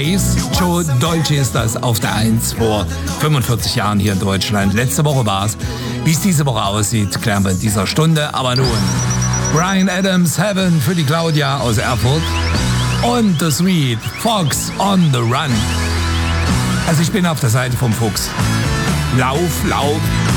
Joe Dolce ist das auf der 1 vor 45 Jahren hier in Deutschland. Letzte Woche war es. Wie es diese Woche aussieht, klären wir in dieser Stunde. Aber nun, Bryan Adams, Heaven für die Claudia aus Erfurt und The Sweet, Fox on the Run. Also ich bin auf der Seite vom Fuchs. Lauf, lauf.